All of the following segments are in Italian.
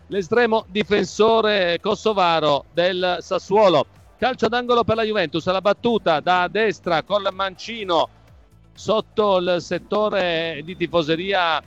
l'estremo difensore kosovaro del Sassuolo. Calcio d'angolo per la Juventus, la battuta da destra col mancino sotto il settore di tifoseria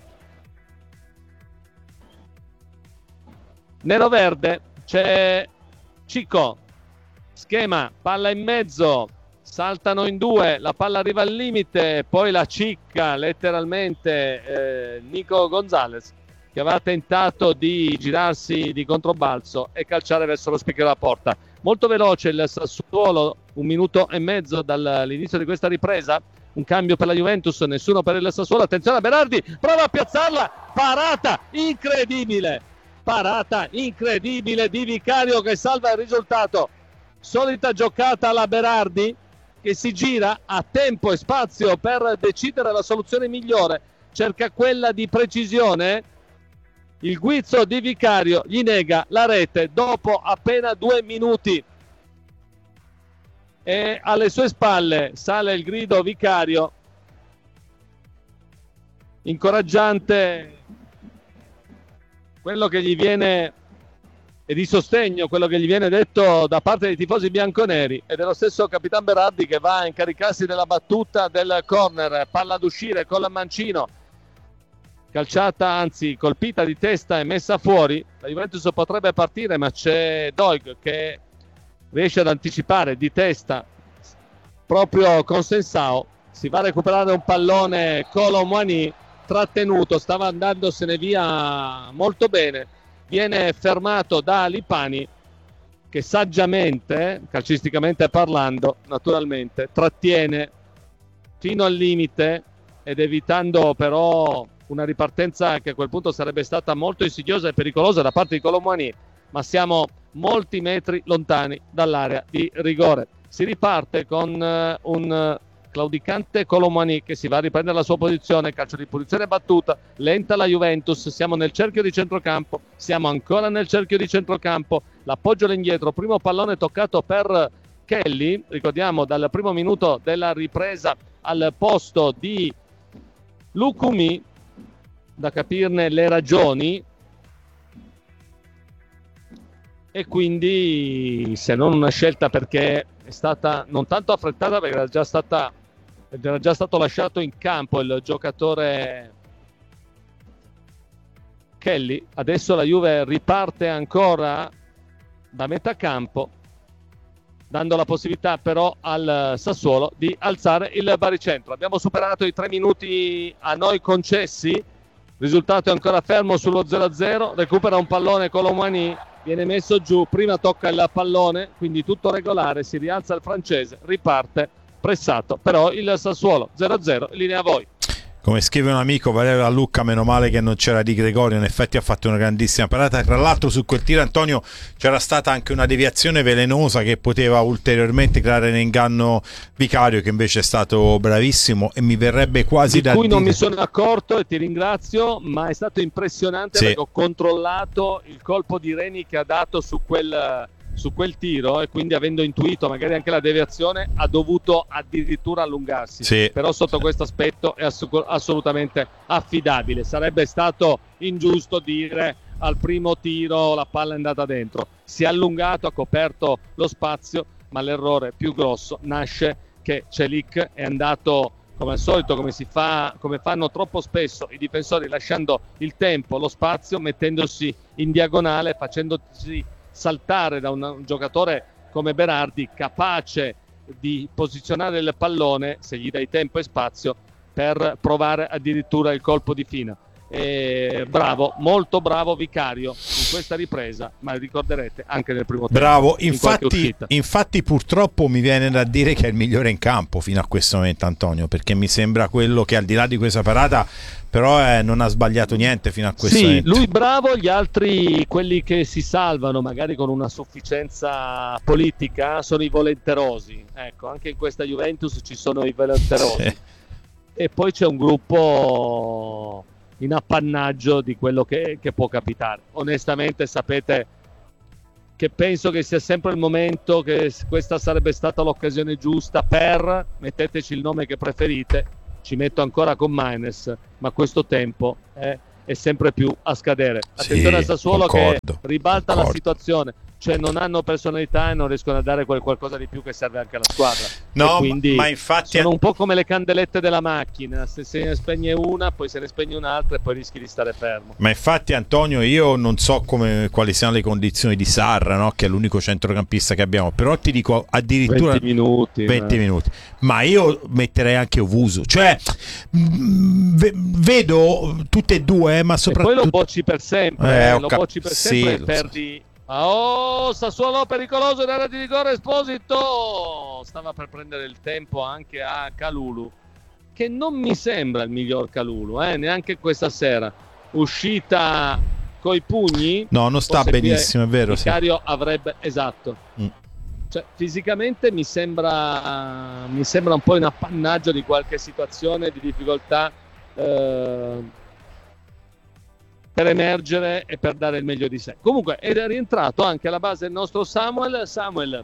nero-verde. C'è Cico, schema, palla in mezzo, saltano in due, la palla arriva al limite, poi la cicca letteralmente Nico Gonzalez, che aveva tentato di girarsi di controbalzo e calciare verso lo specchio della porta. Molto veloce il Sassuolo, 1 minuto e mezzo dall'inizio di questa ripresa. Un cambio per la Juventus, nessuno per il Sassuolo. Attenzione a Berardi, prova a piazzarla, parata incredibile di Vicario che salva il risultato. Solita giocata alla Berardi, che si gira a tempo e spazio per decidere la soluzione migliore, cerca quella di precisione. Il guizzo di Vicario gli nega la rete dopo appena 2 minuti e alle sue spalle sale il grido Vicario, incoraggiante quello che gli viene, e di sostegno quello che gli viene detto da parte dei tifosi bianconeri e dello stesso Capitan Berardi, che va a incaricarsi della battuta del corner. Palla ad uscire con la mancino, calciata, anzi colpita di testa e messa fuori. La Juventus potrebbe partire, ma c'è Doig che riesce ad anticipare di testa proprio con Sensao. Si va a recuperare un pallone Kolo Muani, trattenuto, stava andandosene via molto bene, viene fermato da Lipani, che saggiamente, calcisticamente parlando naturalmente, trattiene fino al limite ed evitando però una ripartenza che a quel punto sarebbe stata molto insidiosa e pericolosa da parte di Kolo Muani, ma siamo molti metri lontani dall'area di rigore. Si riparte con un claudicante Kolo Muani che si va a riprendere la sua posizione, calcio di punizione battuta, lenta la Juventus, siamo nel cerchio di centrocampo, siamo ancora nel cerchio di centrocampo, l'appoggio all'indietro, primo pallone toccato per Kelly, ricordiamo dal primo minuto della ripresa al posto di Lukumi, da capirne le ragioni, e quindi se non una scelta perché è stata non tanto affrettata, perché era già stato lasciato in campo il giocatore Kelly. Adesso la Juve riparte ancora da metà campo, dando la possibilità però al Sassuolo di alzare il baricentro. Abbiamo superato i 3 minuti a noi concessi, risultato è ancora fermo sullo 0-0, recupera un pallone Kolo Muani, viene messo giù, prima tocca il pallone, quindi tutto regolare, si rialza il francese, riparte pressato, però il Sassuolo 0-0, linea a voi. Come scrive un amico, Valerio Lucca, meno male che non c'era Di Gregorio, in effetti ha fatto una grandissima parata. Tra l'altro su quel tiro, Antonio, c'era stata anche una deviazione velenosa che poteva ulteriormente creare in inganno Vicario, che invece è stato bravissimo, e mi verrebbe quasi da dire... non mi sono accorto e ti ringrazio, ma è stato impressionante, sì, perché ho controllato il colpo di Reni che ha dato su quel tiro, e quindi avendo intuito magari anche la deviazione ha dovuto addirittura allungarsi, sì. Però sotto questo aspetto è assolutamente affidabile. Sarebbe stato ingiusto dire al primo tiro la palla è andata dentro, si è allungato, ha coperto lo spazio, ma l'errore più grosso nasce che Celik è andato come al solito, come fanno troppo spesso i difensori, lasciando il tempo, lo spazio, mettendosi in diagonale, facendosi saltare da un giocatore come Berardi, capace di posizionare il pallone se gli dai tempo e spazio per provare addirittura il colpo di fina. Bravo, molto bravo Vicario in questa ripresa, ma ricorderete anche nel primo tempo. Bravo, infatti purtroppo mi viene da dire che è il migliore in campo fino a questo momento, Antonio, perché mi sembra quello che al di là di questa parata però non ha sbagliato niente fino a questo momento. Lui bravo, gli altri, quelli che si salvano magari con una sufficienza politica, sono i volenterosi. Ecco, anche in questa Juventus ci sono i volenterosi, sì. E poi c'è un gruppo in appannaggio di quello che può capitare. Onestamente sapete che penso che sia sempre il momento, che questa sarebbe stata l'occasione giusta per, metteteci il nome che preferite, ci metto ancora con Maines, ma questo tempo è è sempre più a scadere. Attenzione al Sassuolo che ribalta la situazione, cioè non hanno personalità e non riescono a dare quel qualcosa di più che serve anche alla squadra. No, e quindi ma infatti sono un po' come le candelette della macchina, se se ne spegne una poi se ne spegne un'altra e poi rischi di stare fermo. Ma infatti, Antonio, io non so quali siano le condizioni di Sarra, no? Che è l'unico centrocampista che abbiamo, però ti dico addirittura 20 minuti. Ma io metterei anche Ovuso, cioè vedo tutte e due, ma soprattutto e poi lo bocci per sempre, sì, e perdi. Oh, Sassuolo pericoloso in area di rigore, Esposito stava per prendere il tempo anche a Kalulu, che non mi sembra il miglior Kalulu, neanche questa sera. Uscita coi pugni, no, non sta benissimo, è vero. Vicario avrebbe, esatto. Cioè, fisicamente mi sembra un po' in appannaggio di qualche situazione di difficoltà per emergere e per dare il meglio di sé. Comunque è rientrato anche alla base il nostro Samuel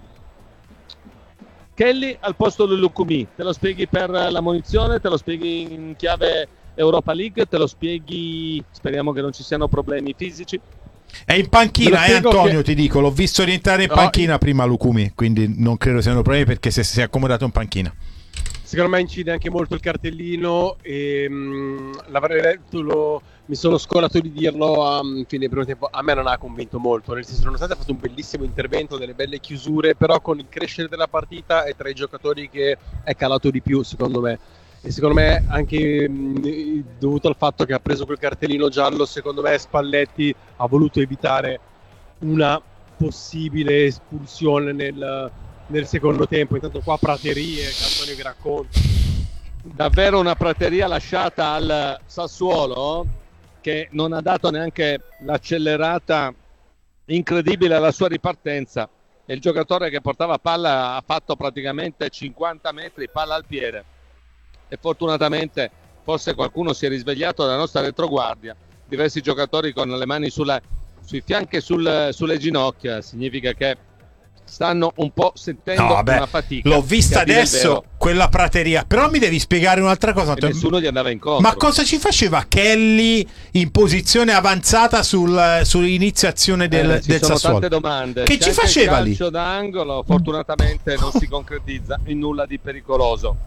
Kelly al posto di Lukumi. Te lo spieghi per la munizione, te lo spieghi in chiave Europa League, te lo spieghi, speriamo che non ci siano problemi fisici. È in panchina, Antonio, ti dico, l'ho visto rientrare in panchina prima Lukumi, quindi non credo siano problemi perché si è accomodato in panchina. Secondo me incide anche molto il cartellino e l'avrei letto, mi sono scolato di dirlo a fine del primo tempo, a me non ha convinto molto, nel senso nonostante ha fatto un bellissimo intervento, delle belle chiusure, però con il crescere della partita è tra i giocatori che è calato di più secondo me, e secondo me anche dovuto al fatto che ha preso quel cartellino giallo, secondo me Spalletti ha voluto evitare una possibile espulsione nel secondo tempo. Intanto qua praterie, Antonio che racconta. Davvero una prateria lasciata al Sassuolo che non ha dato neanche l'accelerata incredibile alla sua ripartenza, e il giocatore che portava palla ha fatto praticamente 50 metri palla al piede, e fortunatamente forse qualcuno si è risvegliato dalla nostra retroguardia, diversi giocatori con le mani sui fianchi e sulle ginocchia, significa che stanno un po' sentendo una fatica. L'ho vista adesso quella prateria, però mi devi spiegare un'altra cosa, Antonio. Nessuno gli andava incontro. Ma cosa ci faceva Kelly in posizione avanzata sull'iniziazione del ci sono Sassuolo? Tante domande. Che ci faceva lì? Il calcio d'angolo fortunatamente non si concretizza in nulla di pericoloso.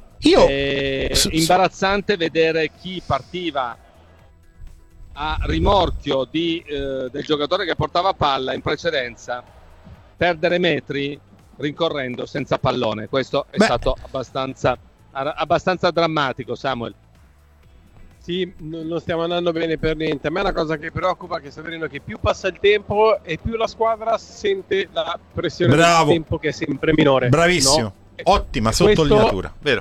Imbarazzante vedere chi partiva a rimorchio del giocatore che portava palla in precedenza perdere metri rincorrendo senza pallone. Questo è stato abbastanza drammatico, Samuel. Sì, non stiamo andando bene per niente. A me è una cosa che preoccupa, che sto vedendo che più passa il tempo e più la squadra sente la pressione del tempo che è sempre minore. Bravissimo, no? Ottima sottolineatura, vero.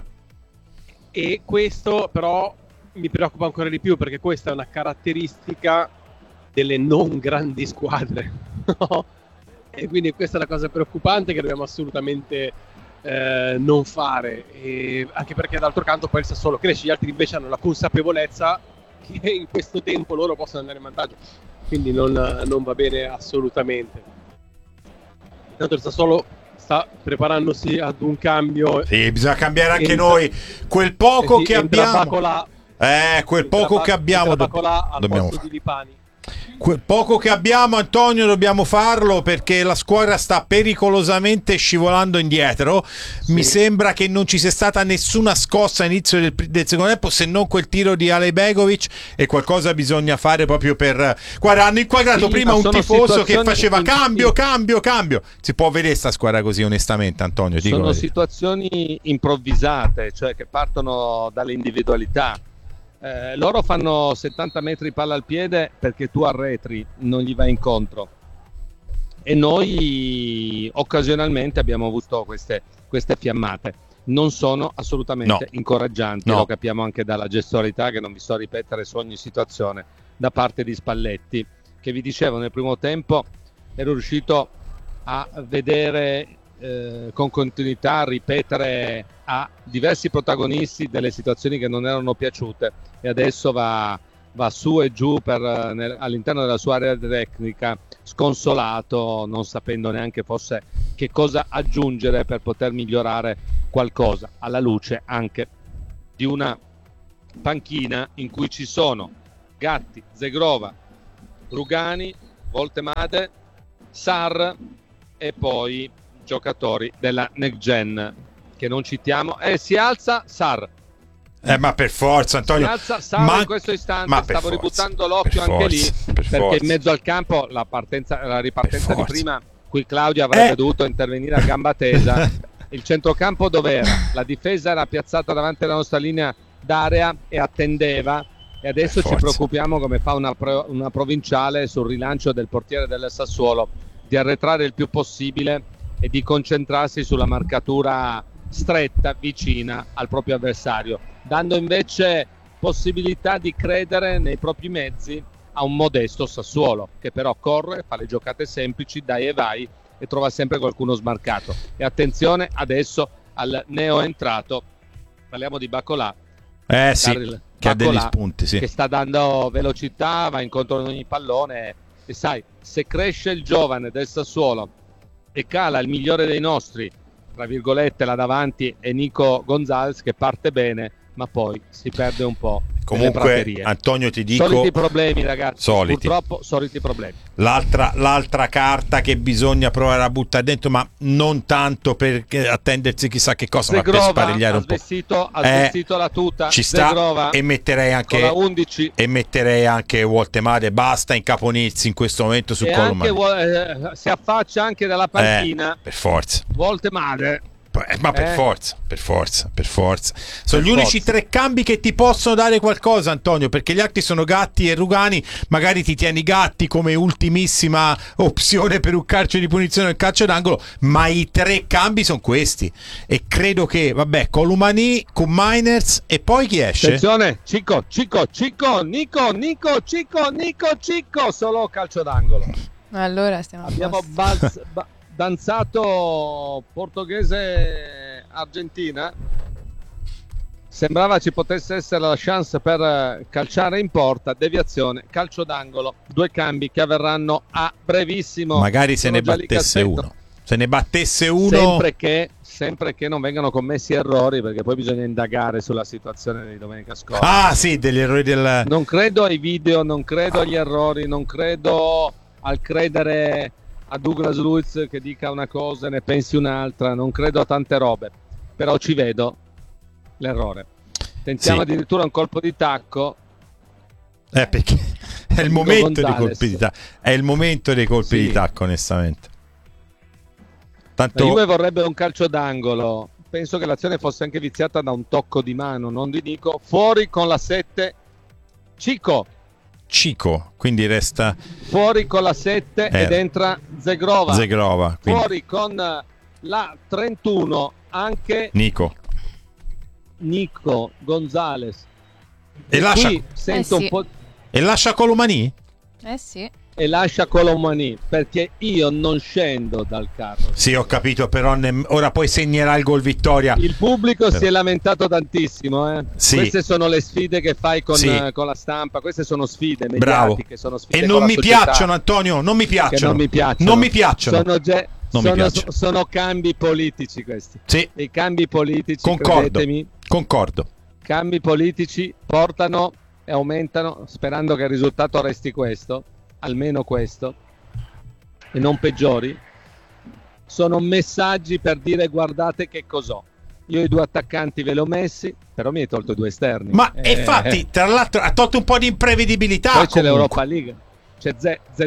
E questo però mi preoccupa ancora di più, perché questa è una caratteristica delle non grandi squadre, no? E quindi questa è la cosa preoccupante che dobbiamo assolutamente non fare, e anche perché d'altro canto poi il Sassuolo cresce, gli altri invece hanno la consapevolezza che in questo tempo loro possono andare in vantaggio, quindi non va bene assolutamente. Intanto il Sassuolo sta preparandosi ad un cambio. Sì, bisogna cambiare anche noi quel poco che abbiamo. Quel poco che abbiamo dobbiamo fare. Quel poco che abbiamo, Antonio, dobbiamo farlo, perché la squadra sta pericolosamente scivolando indietro. Mi sembra che non ci sia stata nessuna scossa all'inizio del secondo tempo, se non quel tiro di Alejbegovic, e qualcosa bisogna fare proprio per... Guarda, hanno inquadrato prima un tifoso che faceva cambio. Si può vedere sta squadra così, onestamente, Antonio? Sono situazioni improvvisate, cioè che partono dalle individualità. Loro fanno 70 metri palla al piede perché tu arretri, non gli vai incontro, e noi occasionalmente abbiamo avuto queste fiammate. Non sono assolutamente incoraggianti, lo capiamo anche dalla gestualità, che non vi sto a ripetere su ogni situazione, da parte di Spalletti, che vi dicevo nel primo tempo ero riuscito a vedere con continuità, a ripetere a diversi protagonisti delle situazioni che non erano piaciute, e adesso va su e giù all'interno della sua area tecnica, sconsolato, non sapendo neanche forse che cosa aggiungere per poter migliorare qualcosa, alla luce anche di una panchina in cui ci sono Gatti, Zegrova, Rugani, Voltemade, Sar e poi giocatori della Next Gen che non citiamo. Si alza Sar. Ma per forza, Antonio. Si alza Sar in questo istante. Stavo ributtando l'occhio anche lì, perché in mezzo al campo la ripartenza di prima, qui Claudio avrebbe dovuto intervenire a gamba tesa. Il centrocampo dov'era? La difesa era piazzata davanti alla nostra linea d'area e attendeva, e adesso ci preoccupiamo, come fa una provinciale, sul rilancio del portiere del Sassuolo, di arretrare il più possibile e di concentrarsi sulla marcatura stretta vicina al proprio avversario, dando invece possibilità di credere nei propri mezzi a un modesto Sassuolo, che però corre, fa le giocate semplici, dai e vai, e trova sempre qualcuno smarcato. E attenzione adesso al neo entrato, parliamo di Bacolà, che ha degli spunti, che sta dando velocità, va incontro ad ogni pallone, e sai, se cresce il giovane del Sassuolo e cala il migliore dei nostri, tra virgolette, là davanti, è Nico Gonzalez, che parte bene ma poi si perde un po'. Comunque, Antonio, ti dico, soliti problemi, ragazzi, purtroppo soliti problemi. L'altra carta che bisogna provare a buttare dentro, ma non tanto per attendersi chissà che cosa, Zegrova, ma per sparigliare un po'. Ha svestito la tuta, ci sta. Zegrova, e metterei anche con la 11. E metterei anche Voltemade. Basta incaponirsi in questo momento su Colomani. Si affaccia anche dalla panchina, per forza Voltemade. Ma per forza. Sono gli unici 3 cambi che ti possono dare qualcosa, Antonio, perché gli altri sono Gatti e Rugani. Magari ti tieni Gatti come ultimissima opzione per un calcio di punizione nel calcio d'angolo, ma i 3 cambi sono questi, e credo che Colomani con Miners, e poi chi esce? Attenzione, Nico, solo calcio d'angolo. Allora abbiamo danzato portoghese Argentina, sembrava ci potesse essere la chance per calciare in porta, deviazione, calcio d'angolo, 2 cambi che avverranno a brevissimo. Magari se ne battesse uno, sempre che non vengano commessi errori, perché poi bisogna indagare sulla situazione di domenica scorsa. degli errori non credo ai video, non credo agli errori, non credo al credere a Douglas Luiz che dica una cosa e ne pensi un'altra, non credo a tante robe, però ci vedo l'errore. Tentiamo addirittura un colpo di tacco, perché è il momento dei colpi di tacco, è il momento dei colpi di tacco, onestamente. Tanto la Juve vorrebbe un calcio d'angolo, penso che l'azione fosse anche viziata da un tocco di mano, non di Nico. Fuori con la 7 Cico, quindi resta fuori con la 7 ed entra Zegrova, quindi fuori con la 31 anche Nico Gonzalez, e lascia un po', e lascia Colomani? E lascia Colomani, perché io non scendo dal carro. Sì, ho capito, però ora poi segnerà il gol vittoria. Il pubblico si è lamentato tantissimo, Sì. Queste sono le sfide che fai con la stampa, queste sono sfide mediatiche, sono sfide e non mi piacciono, Antonio, non mi piacciono. Sono cambi politici questi. Sì. I cambi politici, concordo. Cambi politici portano e aumentano, sperando che il risultato resti questo, almeno questo, e non peggiori. Sono messaggi per dire: guardate che cos'ho, io i 2 attaccanti ve li ho messi, però mi hai tolto i 2 esterni. Ma infatti, tra l'altro, ha tolto un po' di imprevedibilità. Poi c'è l'Europa League, c'è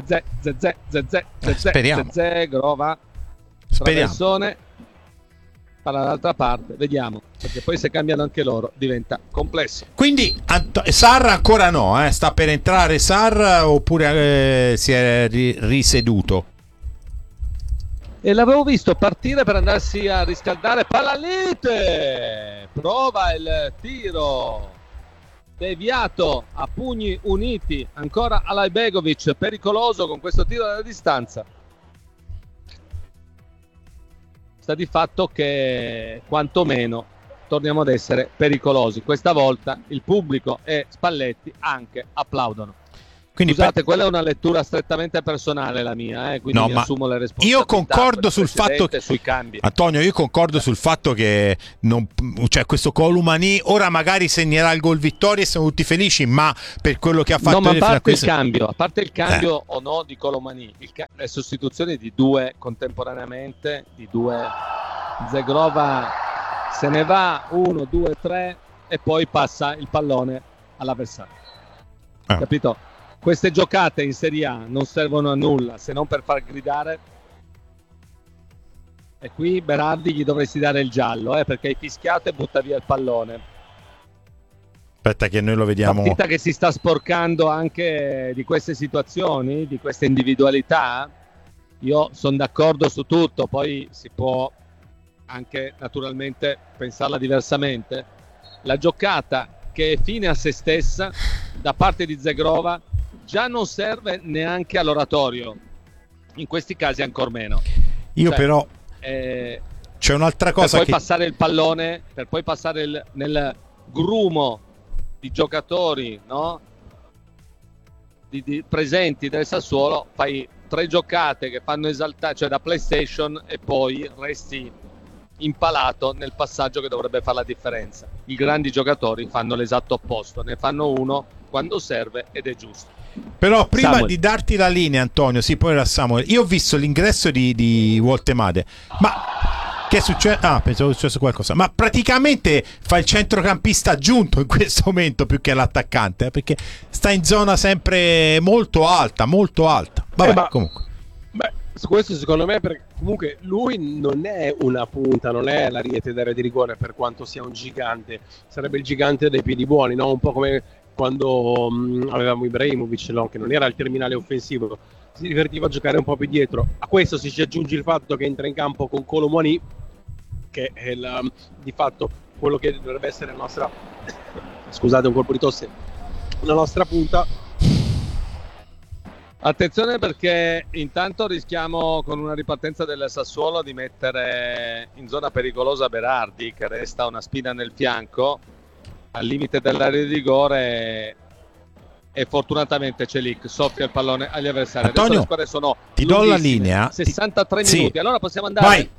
Grova, Traversone, dall'altra parte, vediamo, perché poi se cambiano anche loro diventa complesso. Quindi Sarr ancora no, sta per entrare Sarr, oppure si è riseduto? E l'avevo visto partire per andarsi a riscaldare. Palalite prova il tiro deviato a pugni uniti ancora Alajbegovic, pericoloso con questo tiro dalla distanza. Sta di fatto che quantomeno torniamo ad essere pericolosi. Questa volta il pubblico e Spalletti anche applaudono. Quindi scusate, quella è una lettura strettamente personale la mia, quindi mi assumo le responsabilità. Io concordo sul fatto che sui cambi. Antonio, io concordo sul fatto che cioè questo Colomani ora magari segnerà il gol vittoria e siamo tutti felici, ma per quello che ha fatto a parte il cambio o no di Colomani, le sostituzioni di due contemporaneamente, di due, Zegrova se ne va 1, 2, 3 e poi passa il pallone all'avversario. Capito? Queste giocate in Serie A non servono a nulla se non per far gridare, e qui Berardi gli dovresti dare il giallo, perché hai fischiato e butta via il pallone. Aspetta che noi lo vediamo. Partita che si sta sporcando anche di queste situazioni, di queste individualità. Io sono d'accordo su tutto, poi si può anche naturalmente pensarla diversamente. La giocata che è fine a se stessa da parte di Zegrova già non serve neanche all'oratorio, in questi casi ancor meno. Io però c'è un'altra cosa, per poi passare il pallone, per poi passare nel grumo di giocatori, no? di presenti del Sassuolo, fai 3 giocate che fanno esaltare, cioè da PlayStation, e poi resti impalato nel passaggio che dovrebbe fare la differenza. I grandi giocatori fanno l'esatto opposto, ne fanno uno quando serve ed è giusto. Però prima di darti la linea, Antonio, poi era Samuel. Io ho visto l'ingresso di Woltemade, ma che è successo? Pensavo successo qualcosa. Ma praticamente fa il centrocampista aggiunto in questo momento più che l'attaccante, perché sta in zona sempre molto alta. Vabbè, comunque. Su questo secondo me, perché comunque lui non è una punta, non è l'ariete d'area di rigore, per quanto sia un gigante. Sarebbe il gigante dei piedi buoni, no? Un po' come quando avevamo Ibrahimovic, no? Che non era il terminale offensivo, si divertiva a giocare un po' più dietro. A questo si ci aggiunge il fatto che entra in campo con Colomani, che è di fatto quello che dovrebbe essere la nostra, scusate un colpo di tosse, la nostra punta. Attenzione, perché intanto rischiamo con una ripartenza del Sassuolo di mettere in zona pericolosa Berardi, che resta una spina nel fianco al limite dell'area di rigore, e fortunatamente Celik soffia il pallone agli avversari. Antonio, adesso le squadre sono ti do la linea, 63 minuti, allora possiamo andare. Vai.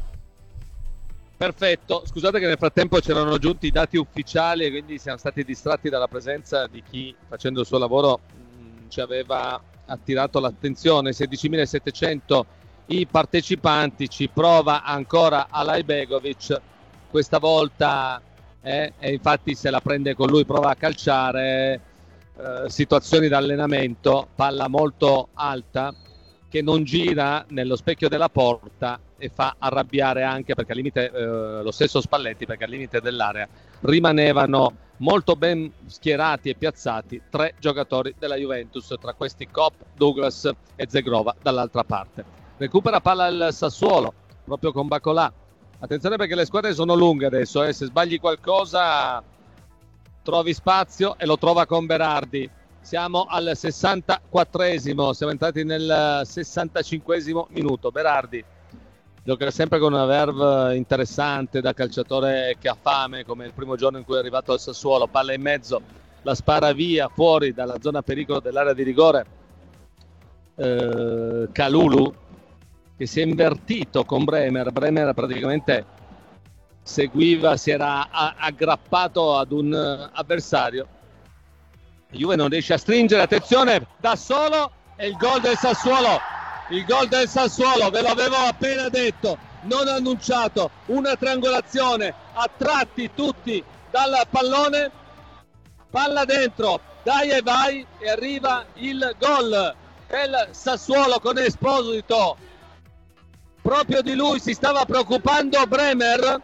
Perfetto, scusate che nel frattempo c'erano giunti i dati ufficiali e quindi siamo stati distratti dalla presenza di chi, facendo il suo lavoro, ci aveva attirato l'attenzione. 16.700 i partecipanti, ci prova ancora Alajbegovic questa volta, e infatti se la prende con lui, prova a calciare, situazioni d'allenamento, palla molto alta che non gira nello specchio della porta e fa arrabbiare anche, perché al limite lo stesso Spalletti, perché al limite dell'area rimanevano molto ben schierati e piazzati 3 giocatori della Juventus, tra questi Kopp, Douglas e Zegrova dall'altra parte. Recupera palla il Sassuolo proprio con Bacolà. Attenzione, perché le squadre sono lunghe adesso, se sbagli qualcosa trovi spazio, e lo trova con Berardi. Siamo al 64esimo, siamo entrati nel 65esimo minuto. Berardi gioca sempre con una verve interessante, da calciatore che ha fame, come il primo giorno in cui è arrivato al Sassuolo. Palla in mezzo, la spara via fuori dalla zona pericolo dell'area di rigore. Kalulu, che si è invertito con Bremer praticamente seguiva, si era aggrappato ad un avversario. Juve non riesce a stringere, attenzione, da solo, e il gol del Sassuolo. Il gol del Sassuolo, ve l'avevo appena detto, non annunciato, una triangolazione, attratti tutti dal pallone, palla dentro, dai e vai, e arriva il gol del Sassuolo con Esposito. Proprio di lui si stava preoccupando Bremer,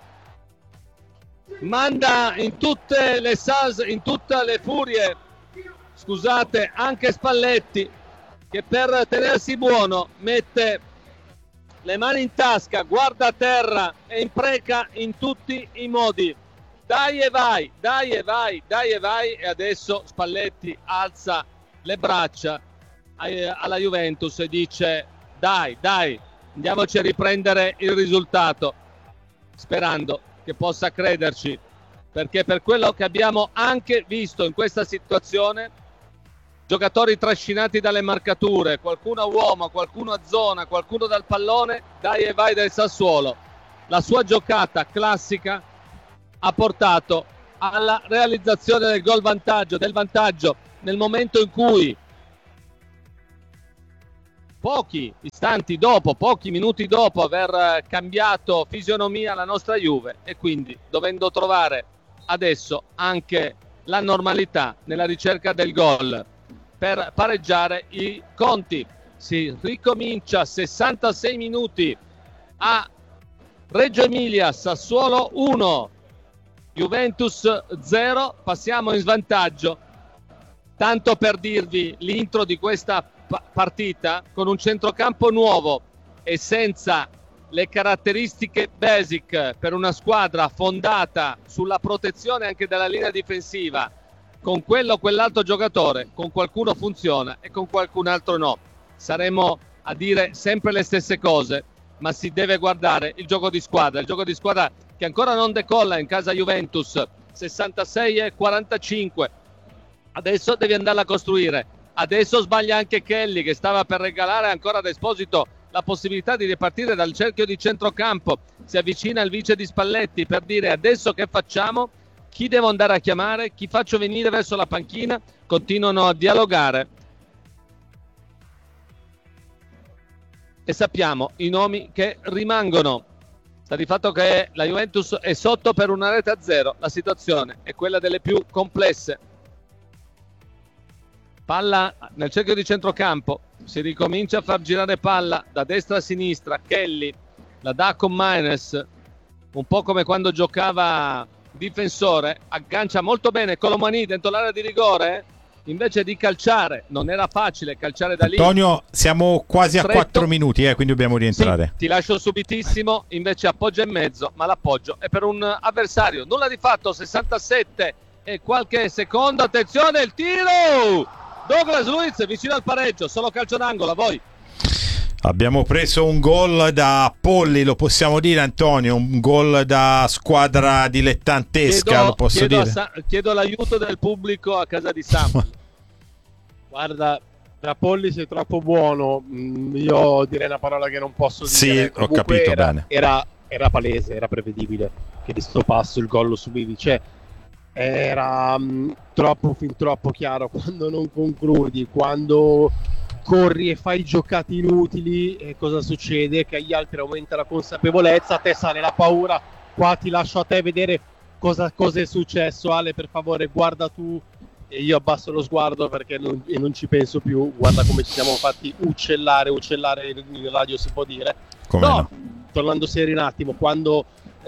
manda in tutte le furie, scusate, anche Spalletti, che per tenersi buono mette le mani in tasca, guarda a terra e impreca in tutti i modi. Dai e vai, dai e vai, dai e vai. E adesso Spalletti alza le braccia alla Juventus e dice: dai, andiamoci a riprendere il risultato, sperando che possa crederci, perché per quello che abbiamo anche visto in questa situazione giocatori trascinati dalle marcature, qualcuno a uomo, qualcuno a zona, qualcuno dal pallone, dai e vai del Sassuolo. La sua giocata classica ha portato alla realizzazione del gol vantaggio, del vantaggio nel momento in cui pochi istanti dopo, pochi minuti dopo aver cambiato fisionomia la nostra Juve, e quindi dovendo trovare adesso anche la normalità nella ricerca del gol per pareggiare i conti. Si ricomincia 66 minuti a Reggio Emilia, Sassuolo 1, Juventus 0, passiamo in svantaggio. Tanto per dirvi l'intro di questa partita, con un centrocampo nuovo e senza le caratteristiche basic per una squadra fondata sulla protezione anche della linea difensiva, con quello o quell'altro giocatore, con qualcuno funziona e con qualcun altro no. Saremo a dire sempre le stesse cose, ma si deve guardare il gioco di squadra che ancora non decolla in casa Juventus, 66-45. Adesso devi andarla a costruire. Adesso sbaglia anche Kelly, che stava per regalare ancora ad Esposito la possibilità di ripartire dal cerchio di centrocampo. Si avvicina il vice di Spalletti per dire: adesso che facciamo? Chi devo andare a chiamare? Chi faccio venire verso la panchina? Continuano a dialogare e sappiamo i nomi che rimangono. Sta di fatto che la Juventus è sotto per 1-0. La situazione è quella delle più complesse. Palla nel cerchio di centrocampo, si ricomincia a far girare palla da destra a sinistra. Kelly la dà con Maines, un po' come quando giocava difensore, aggancia molto bene Colomani dentro l'area di rigore, invece di calciare. Non era facile calciare da lì. Antonio, siamo quasi a 4 minuti, quindi dobbiamo rientrare. Sì, ti lascio subitissimo, invece appoggio in mezzo, ma l'appoggio è per un avversario. Nulla di fatto, 67 e qualche secondo, attenzione il tiro! Douglas Luiz vicino al pareggio, solo calcio d'angolo, a voi. Abbiamo preso un gol da polli, lo possiamo dire, Antonio, un gol da squadra dilettantesca, lo posso dire. Chiedo l'aiuto del pubblico a casa di Samuel. Guarda, da polli sei troppo buono, io direi una parola che non posso dire. Sì, ho capito bene. Era palese, era prevedibile che di sto passo il gol lo subivi, cioè era fin troppo chiaro. Quando non concludi, quando corri e fai giocate inutili, e cosa succede? Che agli altri aumenta la consapevolezza, a te sale la paura. Qua ti lascio a te vedere cosa è successo. Ale, per favore, guarda tu, e io abbasso lo sguardo perché non ci penso più. Guarda come ci siamo fatti uccellare in radio, si può dire. Come no? Tornando seri un attimo, quando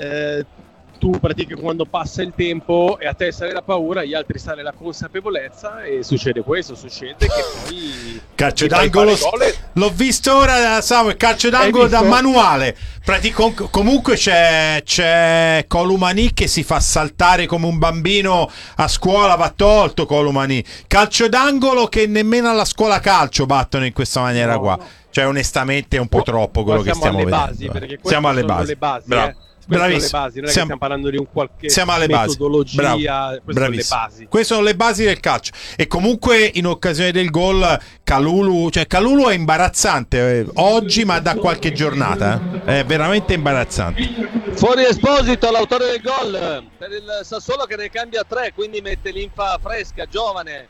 tu pratichi, quando passa il tempo e a te sale la paura, agli altri sale la consapevolezza, e succede questo, succede che poi calcio d'angolo, l'ho visto ora, Samuel, calcio d'angolo da manuale. Comunque c'è Colomani che si fa saltare come un bambino a scuola, va tolto Colomani. Calcio d'angolo che nemmeno alla scuola calcio battono in questa maniera qua. Cioè onestamente è un po' troppo quello che stiamo vedendo. Siamo alle basi. Bravo. Queste sono le basi, non è che stiamo parlando di un qualche metodologia. Queste sono le basi. Queste sono le basi del calcio. E comunque in occasione del gol Kalulu è imbarazzante oggi, ma da qualche giornata è veramente imbarazzante. Fuori Esposito, l'autore del gol per il Sassuolo, che ne cambia 3, quindi mette linfa fresca, giovane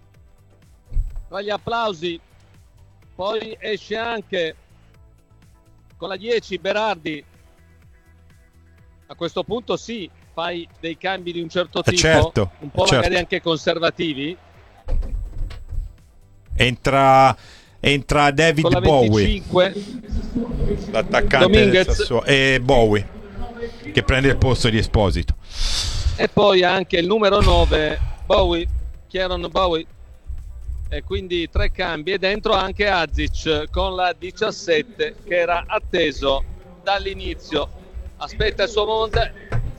tra gli applausi. Poi esce anche con la 10 Berardi. A questo punto sì, fai dei cambi di un certo tipo, certo, un po' magari anche conservativi. Entra David Bowie, l'attaccante del Sassuolo, e Bowie che prende il posto di Esposito. E poi anche il numero 9 Kieron Bowie, e quindi 3 cambi, e dentro anche Azic con la 17 che era atteso dall'inizio. Aspetta il suo monte.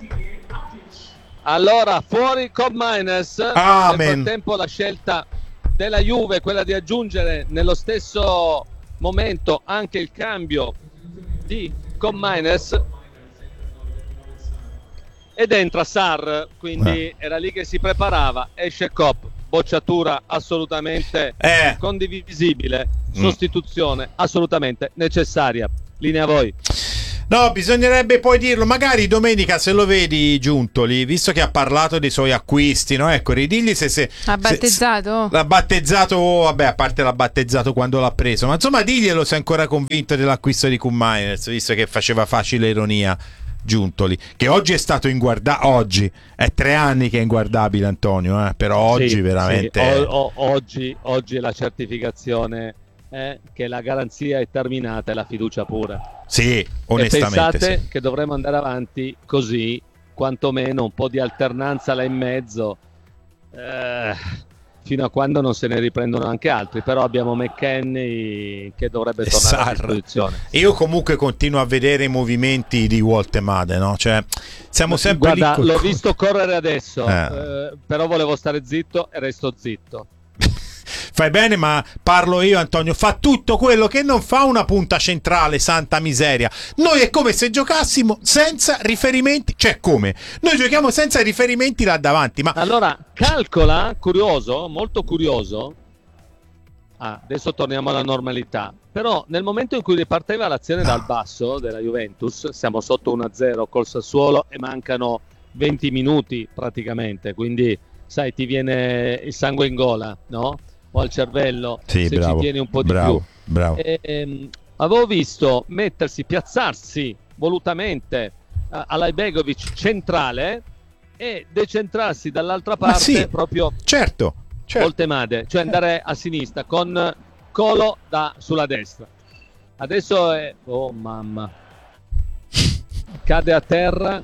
Allora fuori con Maines. Nel frattempo la scelta della Juve, quella di aggiungere nello stesso momento anche il cambio di Maines, ed entra Sarr, quindi era lì che si preparava. Esce Kopp, bocciatura assolutamente condivisibile, sostituzione assolutamente necessaria. Linea a voi. No, bisognerebbe poi dirlo, magari domenica se lo vedi Giuntoli, visto che ha parlato dei suoi acquisti, no? Ecco, ridigli se ha battezzato? L'ha battezzato, vabbè, a parte l'ha battezzato quando l'ha preso, ma insomma diglielo se è ancora convinto dell'acquisto di Koeman Miners, visto che faceva facile ironia Giuntoli, che oggi è stato oggi è 3 anni che è inguardabile Antonio, però oggi veramente oggi la certificazione è che la garanzia è terminata e la fiducia pure. Sì, onestamente. E pensate che dovremmo andare avanti così, quantomeno un po' di alternanza là in mezzo, fino a quando non se ne riprendono anche altri. Però abbiamo McKennie che dovrebbe tornare a disposizione. Io comunque continuo a vedere i movimenti di Woltemade, no? Cioè, siamo sempre lì. Guarda, l'ho visto correre adesso, però volevo stare zitto e resto zitto. Fai bene, ma parlo io, Antonio. Fa tutto quello che non fa una punta centrale, santa miseria. Noi è come se giocassimo senza riferimenti. Cioè, come? Noi giochiamo senza riferimenti là davanti. Ma allora, calcola, curioso, molto curioso. Adesso torniamo alla normalità. Però nel momento in cui riparteva l'azione dal basso della Juventus, siamo sotto 1-0 col Sassuolo e mancano 20 minuti praticamente. Quindi, sai, ti viene il sangue in gola, no? O al cervello, sì, se bravo, ci tieni un po' di bravo. Avevo visto piazzarsi volutamente Alajbegovic centrale e decentrarsi dall'altra parte, proprio certo. Woltemade, cioè andare a sinistra con Colo sulla destra. Adesso è oh mamma, cade a terra.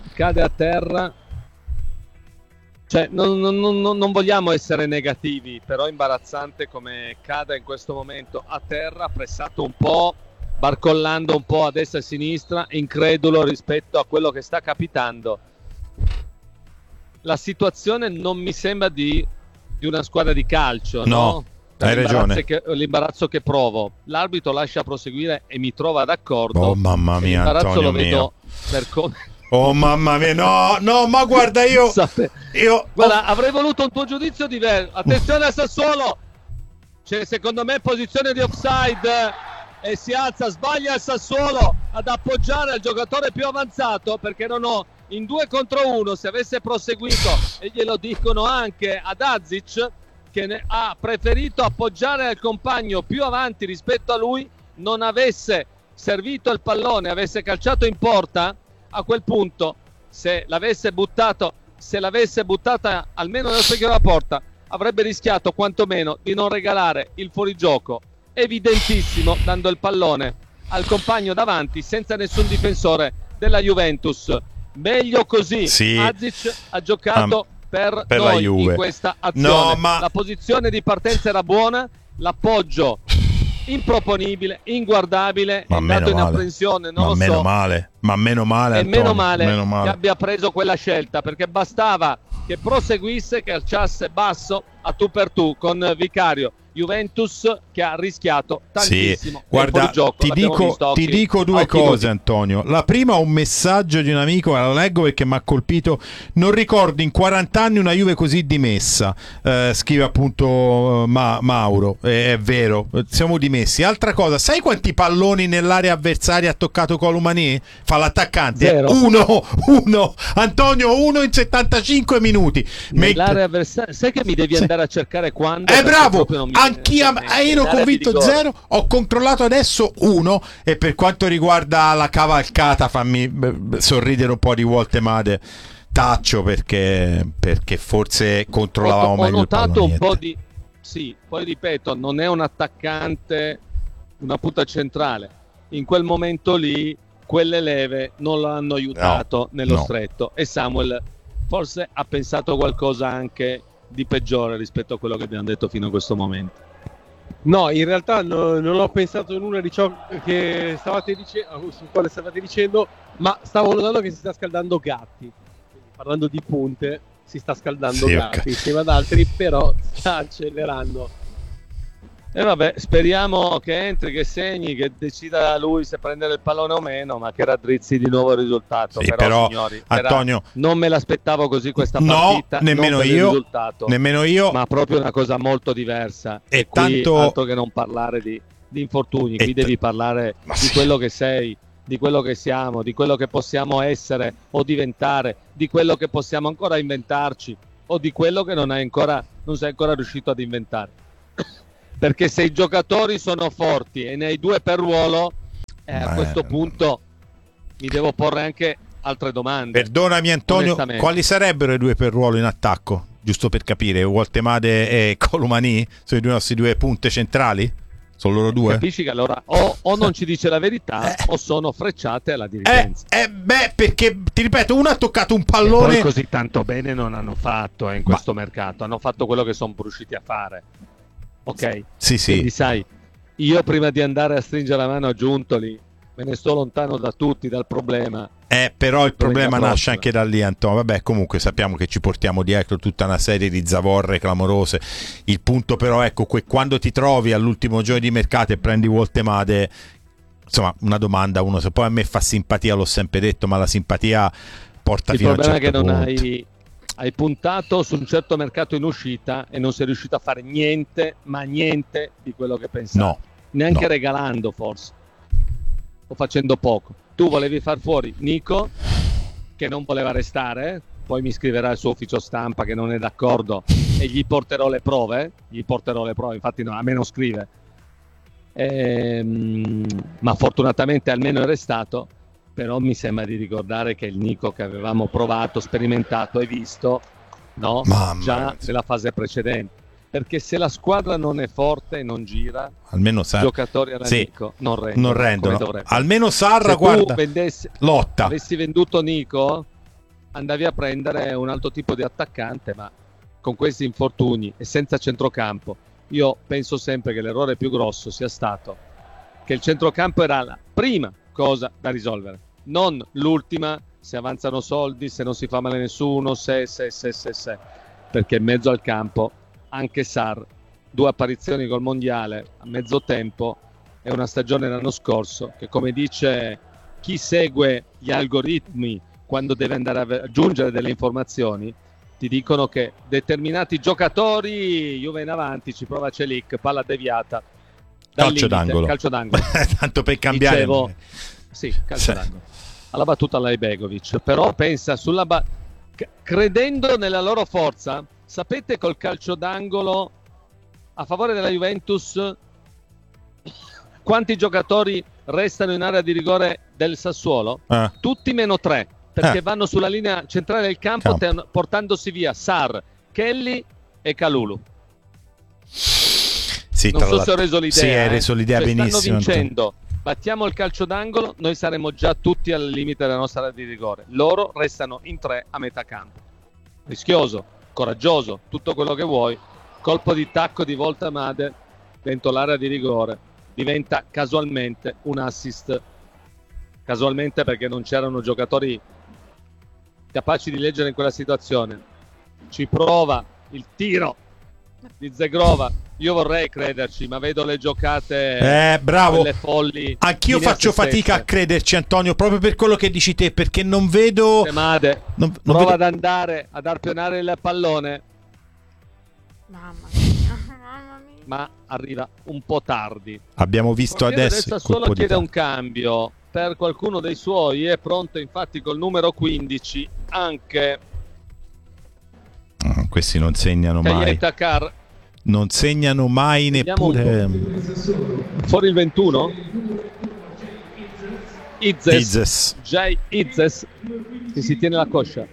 Cioè, non vogliamo essere negativi, però è imbarazzante come cada in questo momento a terra, pressato un po', barcollando un po' a destra e a sinistra, incredulo rispetto a quello che sta capitando. La situazione non mi sembra di una squadra di calcio, no? Hai ragione. L'imbarazzo che provo. L'arbitro lascia proseguire e mi trova d'accordo. Oh mamma mia, l'imbarazzo Antonio lo vedo mio. per come... Oh mamma mia, no, ma guarda guarda, avrei voluto un tuo giudizio diverso. Attenzione a Sassuolo, c'è secondo me posizione di offside e si alza, sbaglia il Sassuolo ad appoggiare il giocatore più avanzato, perché non ho in 2 contro 1, se avesse proseguito, e glielo dicono anche ad Azic, che ha preferito appoggiare il compagno più avanti rispetto a lui, non avesse servito il pallone, avesse calciato in porta, a quel punto se l'avesse buttata almeno nel specchio della porta, avrebbe rischiato quantomeno di non regalare il fuorigioco evidentissimo, dando il pallone al compagno davanti senza nessun difensore della Juventus. Meglio così. Sì. Azic ha giocato per noi la Juve in questa azione. No, ma... La posizione di partenza era buona, l'appoggio improponibile, inguardabile, è andato in apprensione, meno male, Antonio, meno male che abbia preso quella scelta, perché bastava che proseguisse, che calciasse basso a tu per tu con Vicario. Juventus che ha rischiato tantissimo. Sì, guarda, ti dico due cose, Antonio. La prima, un messaggio di un amico, la leggo perché mi ha colpito. Non ricordo in 40 anni una Juve così dimessa, scrive appunto Mauro. È vero, siamo dimessi. Altra cosa, sai quanti palloni nell'area avversaria ha toccato Colomani? Fa l'attaccante. 0. Uno, Antonio, 1 in 75 minuti. Nell'area avversaria, sai che mi devi andare a cercare quando? Bravo! Anch'io ero convinto 0, ho controllato adesso 1. E per quanto riguarda la cavalcata, fammi sorridere un po' di Woltemade, taccio perché forse controllavamo meglio il pallone. Ho notato un po' di... Sì, poi ripeto, non è un attaccante, una punta centrale. In quel momento lì quelle leve non lo hanno aiutato nello stretto, e Samuel forse ha pensato qualcosa anche di peggiore rispetto a quello che abbiamo detto fino a questo momento. No, in realtà non ho pensato nulla di ciò che sul quale stavate dicendo, ma stavo notando che si sta scaldando Gatti. Quindi, parlando di punte, si sta scaldando Gatti insieme ad altri, però sta accelerando. E vabbè, speriamo che entri, che segni, che decida lui se prendere il pallone o meno, ma che raddrizzi di nuovo il risultato. Sì, però signori, Antonio, non me l'aspettavo così questa partita. No, nemmeno non per io. Il risultato, nemmeno io. ma proprio una cosa molto diversa. E qui tanto altro che non parlare di infortuni, qui devi parlare di quello che sei, di quello che siamo, di quello che possiamo essere o diventare, di quello che possiamo ancora inventarci o di quello che non sei ancora riuscito ad inventare. Perché se i giocatori sono forti e ne hai due per ruolo, a questo punto mi devo porre anche altre domande. Perdonami Antonio, quali sarebbero i due per ruolo in attacco? Giusto per capire, Woltemade e Colomani sono i nostri due punte centrali? Sono loro due? Capisci che allora o non ci dice la verità o sono frecciate alla dirigenza. Perché ti ripeto, uno ha toccato un pallone. E poi così tanto bene non hanno fatto in questo mercato, hanno fatto quello che sono riusciti a fare. Ok? Sì. Quindi sai, io prima di andare a stringere la mano a Giuntoli me ne sto lontano da tutti, dal problema. Però il problema nasce anche da lì, Antonio. Vabbè, comunque sappiamo che ci portiamo dietro tutta una serie di zavorre clamorose. Il punto però, ecco, quando ti trovi all'ultimo giorno di mercato e prendi Woltemade, insomma, una domanda, se poi a me fa simpatia, l'ho sempre detto, ma la simpatia porta fino a un certo punto. Il problema è che non hai puntato su un certo mercato in uscita e non sei riuscito a fare niente di quello che pensavi. Neanche regalando, forse, o facendo poco. Tu volevi far fuori Nico, che non voleva restare, poi mi scriverà il suo ufficio stampa che non è d'accordo e gli porterò le prove, infatti a me non scrive, ma fortunatamente almeno è restato. Però mi sembra di ricordare che il Nico che avevamo provato, sperimentato e visto, già nella fase precedente. Perché se la squadra non è forte e non gira, almeno i giocatori alla Nico non rendono. Almeno Sarra, guarda, lotta. Avessi venduto Nico, andavi a prendere un altro tipo di attaccante, ma con questi infortuni e senza centrocampo, io penso sempre che l'errore più grosso sia stato che il centrocampo era la prima cosa da risolvere, non l'ultima, se avanzano soldi, se non si fa male nessuno, se, perché in mezzo al campo anche Sarr, 2 apparizioni col mondiale a mezzo tempo e una stagione l'anno scorso che, come dice chi segue gli algoritmi quando deve andare a aggiungere delle informazioni, ti dicono che determinati giocatori, Juve in avanti, ci prova Celic, palla deviata, calcio d'angolo. Tanto per cambiare. Dicevo, sì, calcio d'angolo. Alla battuta Lajbegovic, però pensa credendo nella loro forza. Sapete, col calcio d'angolo a favore della Juventus quanti giocatori restano in area di rigore del Sassuolo? Tutti meno 3, perché vanno sulla linea centrale del campo. Portandosi via Sarr, Kelly e Kalulu. Sì, non so se ho reso l'idea. Sì, hai reso l'idea benissimo. Stanno vincendo, battiamo il calcio d'angolo, noi saremo già tutti al limite della nostra area di rigore. Loro restano in 3 a metà campo. Rischioso, coraggioso, tutto quello che vuoi. Colpo di tacco di Woltemade dentro l'area di rigore, diventa casualmente un assist. Casualmente, perché non c'erano giocatori capaci di leggere in quella situazione. Ci prova il tiro di Zegrova. Io vorrei crederci, ma vedo le giocate bravo. Quelle folli. Anch'io faccio fatica a crederci, Antonio, proprio per quello che dici te, perché non vedo. Prova ad andare ad arpionare il pallone. Mamma mia. Ma arriva un po' tardi. Abbiamo visto adesso solo chiede un cambio per qualcuno dei suoi. È pronto infatti col numero 15 anche. Questi non segnano mai. Non segnano mai neppure. Fuori il 21. Izzes. Jay Izzes, che si tiene la coscia.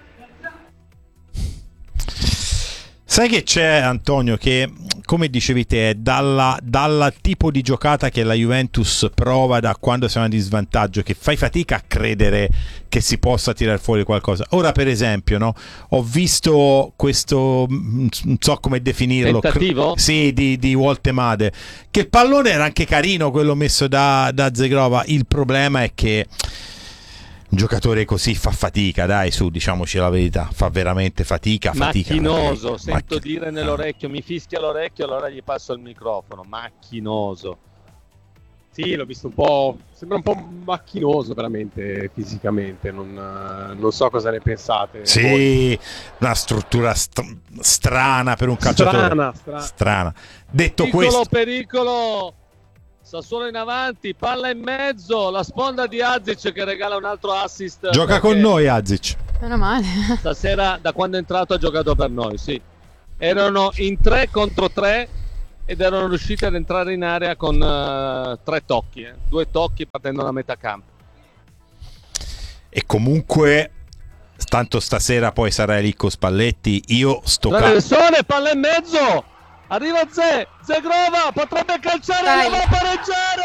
Sai che c'è, Antonio, che come dicevi te è dal tipo di giocata che la Juventus prova da quando siamo in svantaggio che fai fatica a credere che si possa tirare fuori qualcosa. Ora per esempio, no, ho visto questo, non so come definirlo, tentativo? Sì, di Woltemade, che il pallone era anche carino quello messo da Zegrova. Il problema è che Un giocatore così fa fatica, dai, su, diciamoci la verità, fa veramente fatica. Macchinoso, sento dire nell'orecchio, mi fischia l'orecchio, allora gli passo il microfono. Macchinoso. Sì, l'ho visto un po', sembra un po' macchinoso veramente fisicamente, non so cosa ne pensate. Sì, una struttura strana per un calciatore. Strana. Detto questo, pericolo. Sassuolo in avanti, palla in mezzo, la sponda di Azic che regala un altro assist. Gioca con noi Azic. Meno male. Stasera da quando è entrato ha giocato per noi, sì. Erano in 3 contro 3 ed erano riusciti ad entrare in area con 3 tocchi, 2 tocchi partendo da metà campo. E comunque, tanto stasera poi sarai lì con Spalletti, io sto traversone, palla in mezzo! Arriva Zegrova, potrebbe calciare e va a pareggiare!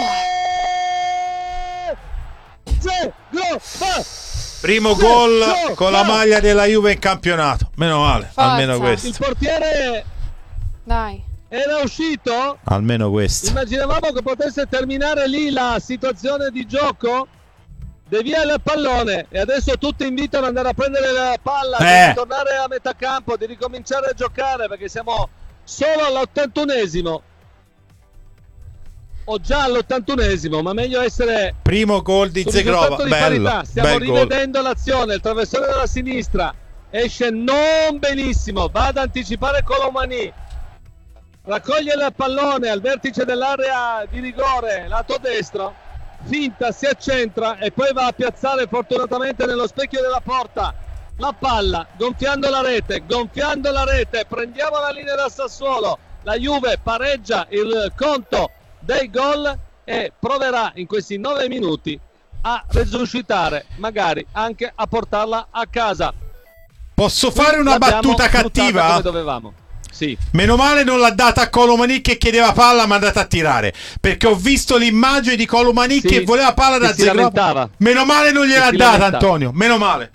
Zegrova! Primo gol con la maglia della Juve in campionato. Meno male, Forza. almeno questo. Il portiere Dai. era uscito? Almeno questo. Immaginavamo che potesse terminare lì la situazione di gioco. Devia il pallone e adesso tutti invitano ad andare a prendere la palla, di tornare a metà campo, di ricominciare a giocare perché siamo solo all'81esimo o già all'81esimo, ma meglio essere primo gol di Zegrova, bello, stiamo rivedendo l'azione, il traversone della sinistra esce non benissimo, va ad anticipare Colomani, raccoglie il pallone al vertice dell'area di rigore lato destro, finta, si accentra e poi va a piazzare fortunatamente nello specchio della porta la palla, gonfiando la rete, prendiamo la linea da Sassuolo, la Juve pareggia il conto dei gol e proverà in questi 9 minuti a resuscitare, magari anche a portarla a casa. Posso fare una battuta cattiva? Come dovevamo. Sì. Meno male non l'ha data a Colomani che chiedeva palla ma è andata a tirare, perché ho visto l'immagine di Colomani che voleva palla da Zegrova. Meno male non gliel'ha data Antonio, meno male.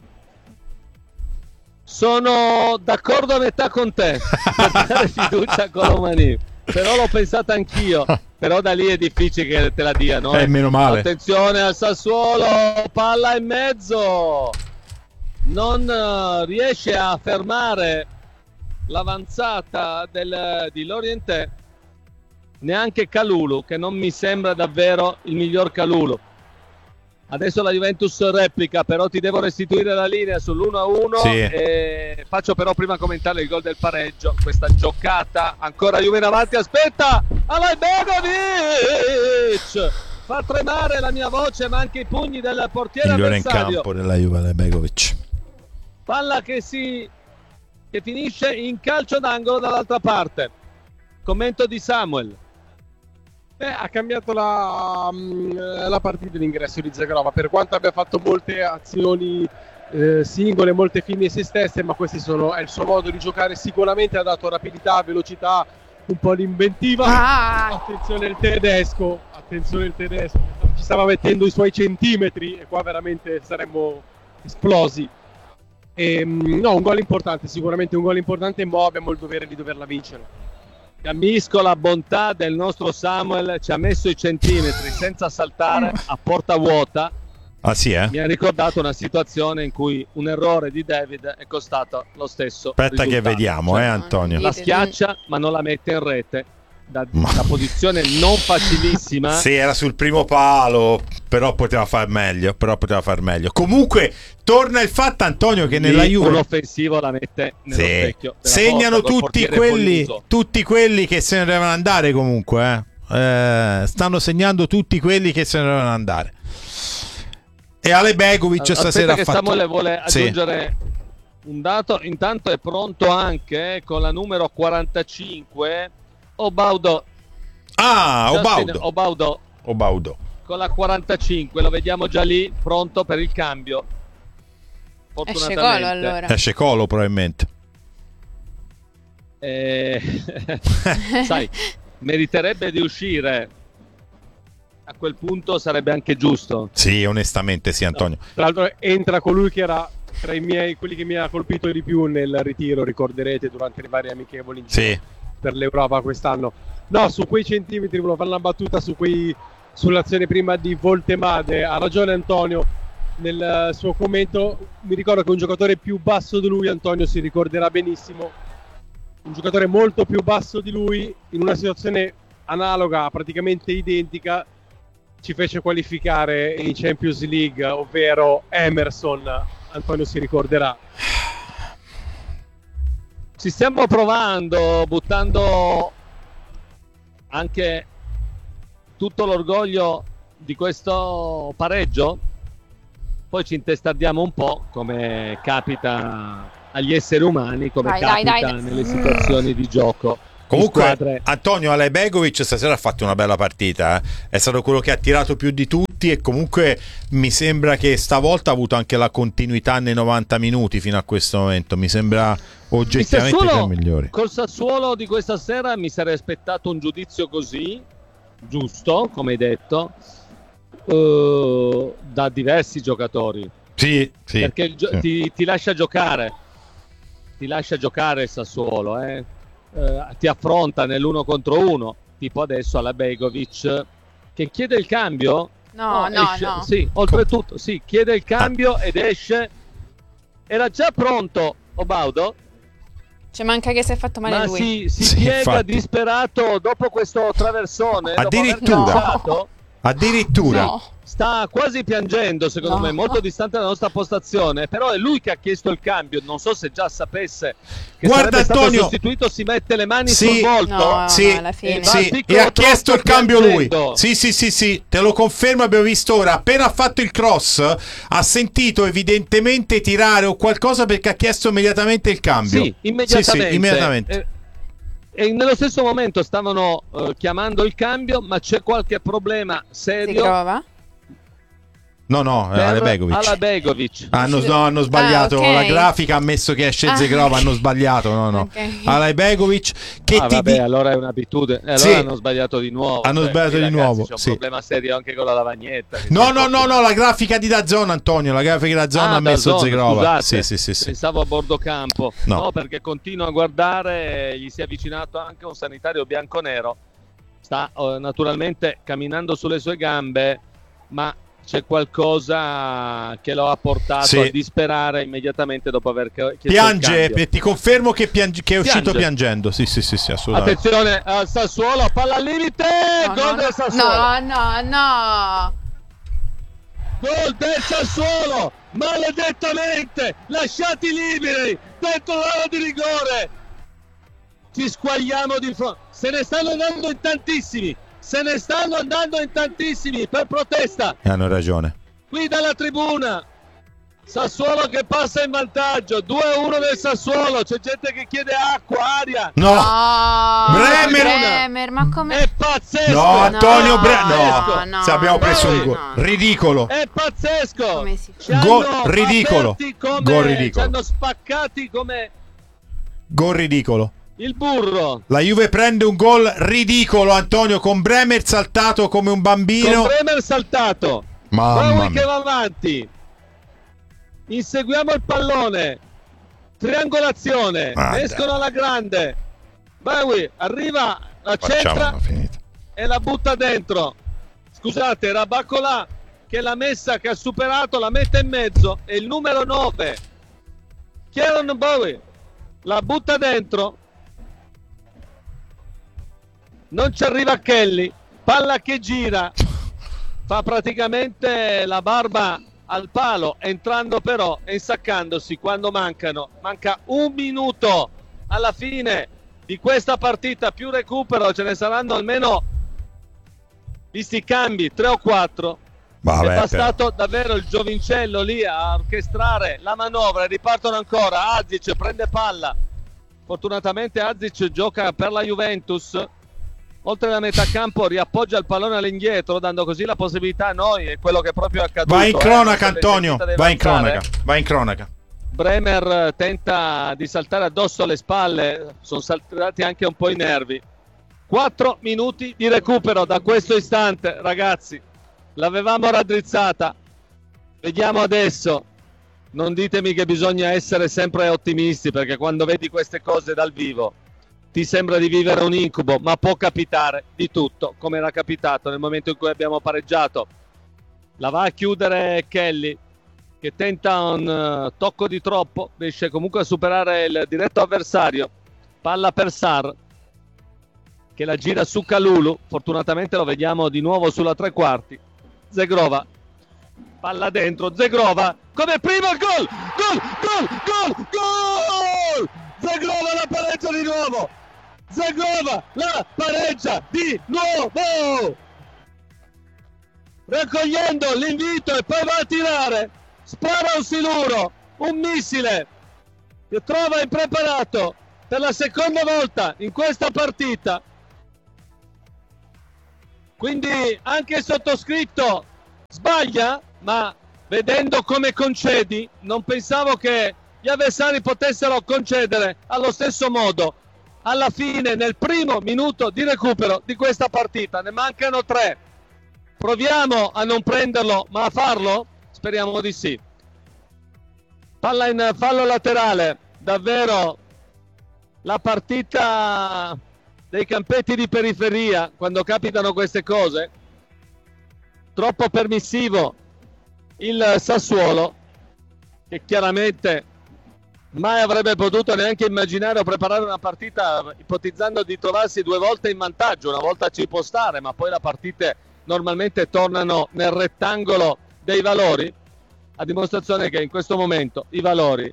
Sono d'accordo a metà con te per dare fiducia a Colomani, però l'ho pensata anch'io, però da lì è difficile che te la diano. Meno male. Attenzione al Sassuolo, palla in mezzo, non riesce a fermare l'avanzata di Lorientè neanche Kalulu, che non mi sembra davvero il miglior Kalulu. Adesso la Juventus replica, però ti devo restituire la linea sull'1-1. Sì. E faccio però prima commentare il gol del pareggio, questa giocata, ancora Juve in avanti, aspetta, Alajbegovic fa tremare la mia voce ma anche i pugni del portiere migliore avversario. in campo della Juve, Alajbegovic. Palla che finisce in calcio d'angolo dall'altra parte. Commento di Samuel. Ha cambiato la partita l'ingresso di Zegrova, per quanto abbia fatto molte azioni singole, molte fini se stesse, ma questo è il suo modo di giocare, sicuramente ha dato rapidità, velocità, un po' di inventiva. Attenzione il tedesco, ci stava mettendo i suoi centimetri e qua veramente saremmo esplosi. No, un gol importante, sicuramente un gol importante, ma abbiamo il dovere di doverla vincere. Capisco la bontà del nostro Samuel, ci ha messo i centimetri senza saltare a porta vuota. Ah sì, Mi ha ricordato una situazione in cui un errore di David è costato lo stesso aspetta risultato. che vediamo, Antonio. La schiaccia ma non la mette in rete. Da posizione non facilissima. Sì, era sul primo palo, però poteva far meglio. Comunque torna il fatto, Antonio, che nella Juve un offensivo la mette nello specchio della segnano porta, tutti quelli che se ne devono andare comunque, stanno segnando tutti quelli che se ne devono andare. E Alajbegovic stasera ha fatto... Samuele vuole aggiungere un dato, intanto è pronto anche con la numero 45 Obaudo. Obaudo con la 45, lo vediamo già lì pronto per il cambio. Esce Colo allora. Esce Colo probabilmente. Sai, meriterebbe di uscire. A quel punto sarebbe anche giusto. Sì, onestamente sì, Antonio. Tra l'altro entra colui che era tra quelli che mi ha colpito di più nel ritiro, ricorderete, durante le varie amichevoli per l'Europa quest'anno. No, su quei centimetri volevo fare una battuta sull'azione prima di Voltemade. Ha ragione Antonio, nel suo commento, mi ricordo che un giocatore più basso di lui, Antonio si ricorderà benissimo, un giocatore molto più basso di lui, in una situazione analoga, praticamente identica, ci fece qualificare in Champions League, ovvero Emerson. Antonio si ricorderà. Ci stiamo provando, buttando anche tutto l'orgoglio di questo pareggio, poi ci intestardiamo un po', come capita agli esseri umani, come capita nelle situazioni di gioco. Comunque Antonio Alajbegovic stasera ha fatto una bella partita, è stato quello che ha tirato più di tutti e comunque mi sembra che stavolta ha avuto anche la continuità nei 90 minuti fino a questo momento, mi sembra oggettivamente tra i migliori. Col Sassuolo di questa sera mi sarei aspettato un giudizio così, giusto, come hai detto, da diversi giocatori. Sì, perché sì. Ti lascia giocare il Sassuolo, ti affronta nell'uno contro uno, tipo adesso Alajbegovic che chiede il cambio. No. Sì, oltretutto sì, chiede il cambio ed esce. Era già pronto Obaudo. Cioè manca che si è fatto male lui. Si piega infatti, disperato dopo questo traversone. Addirittura. No. Sta quasi piangendo, secondo me, molto distante dalla nostra postazione. Però è lui che ha chiesto il cambio. Non so se già sapesse che sarebbe stato sostituito. Si mette le mani sul volto. E ha chiesto il cambio lui. Sì, te lo confermo. Abbiamo visto ora. Appena ha fatto il cross, ha sentito evidentemente tirare o qualcosa perché ha chiesto immediatamente il cambio. Sì, immediatamente. E nello stesso momento stavano chiamando il cambio, ma c'è qualche problema serio. Si trova? No, Alajbegovic. Hanno sbagliato la grafica, ha messo che esce Zegrova, hanno sbagliato. Okay. Alajbegovic che allora è un'abitudine. Allora hanno sbagliato di nuovo. C'è un problema serio anche con la lavagnetta. No, la grafica di DAZN, Antonio, la grafica di DAZN ha messo Zegrova. Sì. Pensavo a bordo campo. No, perché continuo a guardare, gli si è avvicinato anche un sanitario bianconero. Sta naturalmente camminando sulle sue gambe, ma c'è qualcosa che lo ha portato a disperare immediatamente dopo aver chiesto piange, ti confermo che è uscito piangendo. Sì, assolutamente. Attenzione al Sassuolo, palla al limite, gol del Sassuolo. No. Gol del Sassuolo, maledettamente lasciati liberi dentro l'area di rigore. Ci squagliamo di fronte. Se ne stanno andando in tantissimi per protesta. E hanno ragione. Qui dalla tribuna Sassuolo che passa in vantaggio, 2-1 del Sassuolo, c'è gente che chiede acqua, aria. No, Bremer, ma come? È pazzesco. No, Antonio Bremer, no. Se abbiamo preso un gol ridicolo. È pazzesco. Gol ridicolo. Ci hanno spaccati come gol ridicolo. Il burro. La Juve prende un gol ridicolo, Antonio, con Bremer saltato come un bambino. Mamma che va avanti. Inseguiamo il pallone. Triangolazione. Escono alla grande. Bawi arriva, la centra e la butta dentro. Scusate, era Bacola che l'ha messa, che ha superato, la mette in mezzo. E il numero 9 Kieron Bawi la butta dentro. Non ci arriva Kelly, palla che gira, fa praticamente la barba al palo, entrando però e insaccandosi quando manca un minuto alla fine di questa partita, più recupero, ce ne saranno almeno, visti i cambi, 3 o 4. È bastato davvero il giovincello lì a orchestrare la manovra e ripartono ancora. Azic prende palla, fortunatamente Azic gioca per la Juventus. Oltre la metà campo riappoggia il pallone all'indietro, dando così la possibilità a noi, è quello che proprio è accaduto. Vai in cronaca, Antonio, vai in cronaca. Bremer tenta di saltare addosso alle spalle, sono saltati anche un po' i nervi. 4 minuti di recupero da questo istante, ragazzi. L'avevamo raddrizzata. Vediamo adesso. Non ditemi che bisogna essere sempre ottimisti, perché quando vedi queste cose dal vivo ti sembra di vivere un incubo, ma può capitare di tutto, come era capitato nel momento in cui abbiamo pareggiato. La va a chiudere Kelly, che tenta un tocco di troppo, riesce comunque a superare il diretto avversario. Palla per Sarr, che la gira su Kalulu, fortunatamente lo vediamo di nuovo sulla tre quarti. Zegrova, palla dentro, Zegrova, come primo il gol! Gol! Zegrova la pareggia di nuovo! Zegrova la pareggia di nuovo! Raccogliendo l'invito e poi va a tirare, spara un siluro, un missile che trova impreparato per la seconda volta in questa partita. Quindi anche il sottoscritto sbaglia, ma vedendo come concedi non pensavo che gli avversari potessero concedere allo stesso modo. Alla fine, nel primo minuto di recupero di questa partita, ne mancano 3. Proviamo a non prenderlo, ma a farlo? Speriamo di sì. Palla in fallo laterale. Davvero la partita dei campetti di periferia, quando capitano queste cose. Troppo permissivo il Sassuolo, che chiaramente mai avrebbe potuto neanche immaginare o preparare una partita ipotizzando di trovarsi 2 volte in vantaggio. Una volta ci può stare, ma poi le partite normalmente tornano nel rettangolo dei valori, a dimostrazione che in questo momento i valori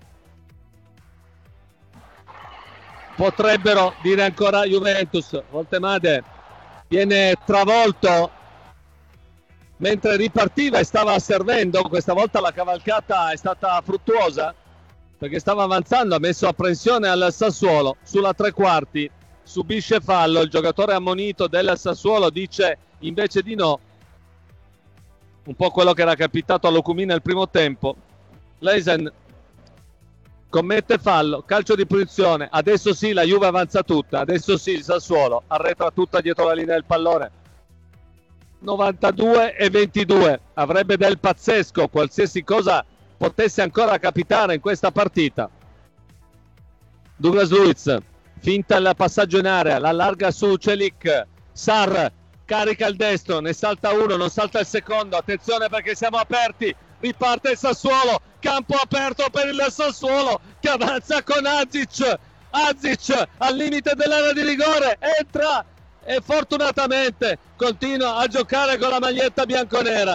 potrebbero dire ancora Juventus. Voltemade viene travolto mentre ripartiva e stava servendo. Questa volta la cavalcata è stata fruttuosa perché stava avanzando, ha messo apprensione al Sassuolo sulla tre quarti, subisce fallo, il giocatore ammonito del Sassuolo dice invece di no, un po' quello che era capitato a Locumina nel primo tempo. Leisen commette fallo, calcio di punizione, adesso sì la Juve avanza tutta, adesso sì il Sassuolo arretra tutta dietro la linea del pallone. 92-22, avrebbe del pazzesco qualsiasi cosa potesse ancora capitare in questa partita. Douglas Luiz finta il passaggio in area, la allarga su Celik, Sarr carica il destro, ne salta uno, non salta il secondo, attenzione perché siamo aperti, riparte il Sassuolo, campo aperto per il Sassuolo che avanza con Azic al limite dell'area di rigore, entra e fortunatamente continua a giocare con la maglietta bianconera.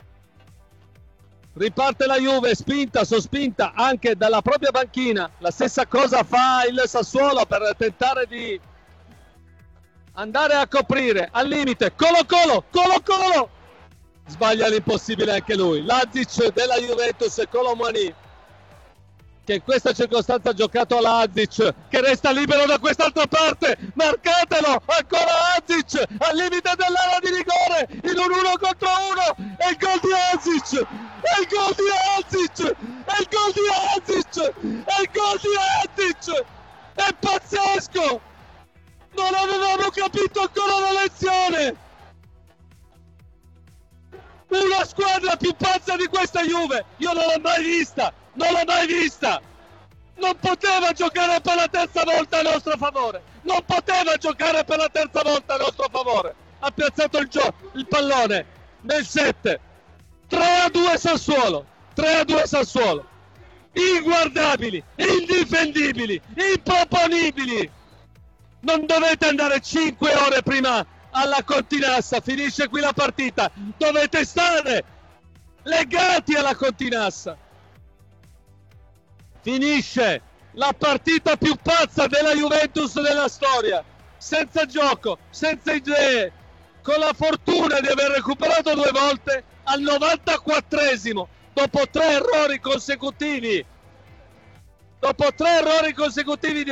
Riparte la Juve, spinta, sospinta anche dalla propria panchina. La stessa cosa fa il Sassuolo per tentare di andare a coprire al limite. Colo! Sbaglia l'impossibile anche lui. Lazic della Juventus, Colomani, che in questa circostanza ha giocato all'Azic, che resta libero da quest'altra parte. Marcatelo, ancora Azic al limite dell'area di rigore in un 1 contro 1 e il gol di Azic. È pazzesco! Non avevamo capito ancora la lezione! Una squadra più pazza di questa Juve io non l'ho mai vista! Non poteva giocare per la terza volta a nostro favore! Ha piazzato il pallone nel 7. 3-2 Sassuolo. Inguardabili, indifendibili, improponibili. Non dovete andare 5 ore prima alla Continassa, finisce qui la partita. Dovete stare legati alla Continassa. Finisce la partita più pazza della Juventus della storia, senza gioco, senza idee, con la fortuna di aver recuperato 2 volte al 94esimo, dopo 3 errori consecutivi. Dopo 2 errori consecutivi